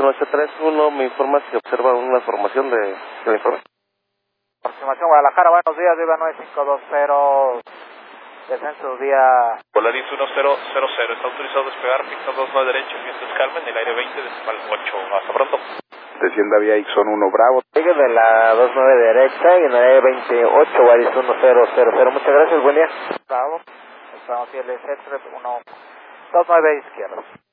831, me informa si observa una formación del informe. Aproximación Guadalajara, buenos días, Viva 9520, descenso día... Polaris 1000, está autorizado a despegar, pista 29 derecho, vientos calma en el aire 20, decimal 8, hasta pronto. Descienda vía Ixon 1 Bravo. Sigue de la 29 derecha y en el aire 28, Guadalajara 1000, muchas gracias, buen día. Bravo, estamos fieles, 129 izquierda.